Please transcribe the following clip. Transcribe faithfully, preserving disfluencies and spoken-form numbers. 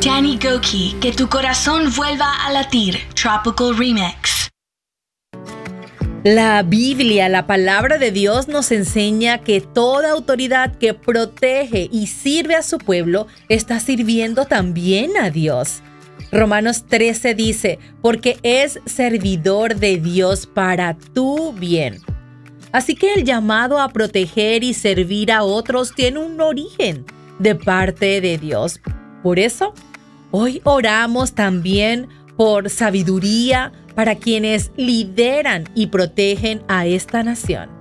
Danny Gokey, que tu corazón vuelva a latir, Tropical Remix. La Biblia, la palabra de Dios, nos enseña que toda autoridad que protege y sirve a su pueblo está sirviendo también a Dios. Romanos trece dice, porque es servidor de Dios para tu bien. Así que el llamado a proteger y servir a otros tiene un origen de parte de Dios. Por eso, hoy oramos también por sabiduría para quienes lideran y protegen a esta nación.